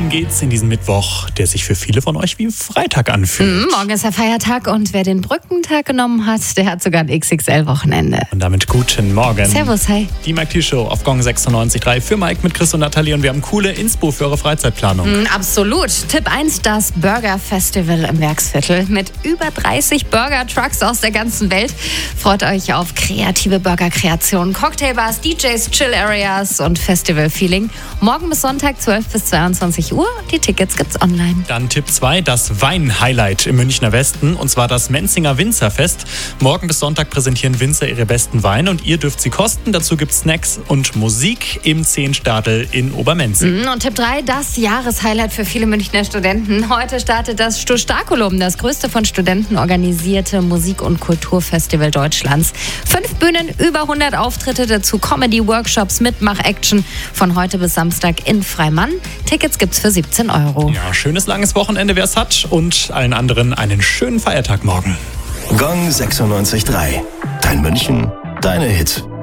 rein geht's in diesen Mittwoch, der sich für viele von euch wie Freitag anfühlt. Morgen ist der Feiertag und wer den Brückentag genommen hat, der hat sogar ein XXL-Wochenende. Und damit guten Morgen. Servus, hi. Die Mike T Show auf Gong 96.3 für Mike mit Chris und Nathalie und wir haben coole Inspo für eure Freizeitplanung. Absolut. Tipp 1, das Burger Festival im Werksviertel mit über 30 Burger-Trucks aus der ganzen Welt. Freut euch auf kreative Burger-Kreationen, Cocktailbars, DJs, Chill-Areas und Festival-Feeling. Morgen bis Sonntag 12 bis 22 Uhr. Die Tickets gibt's online. Dann Tipp 2, das Wein-Highlight im Münchner Westen und zwar das Menzinger Winzerfest. Morgen bis Sonntag präsentieren Winzer ihre besten Weine und ihr dürft sie kosten. Dazu gibt's Snacks und Musik im Zehnstadel in Obermenzing. Und Tipp 3, das Jahreshighlight für viele Münchner Studenten. Heute startet das Stostakulum, das größte von Studenten organisierte Musik- und Kulturfestival Deutschlands. 5 Bühnen, über 100 Auftritte, dazu Comedy-Workshops, Mitmach-Action von heute bis Samstag in Freimann. Tickets gibt's für 17 €. Ja, schönes langes Wochenende, wer es hat und allen anderen einen schönen Feiertag morgen. Gong 96.3. Dein München, deine Hit.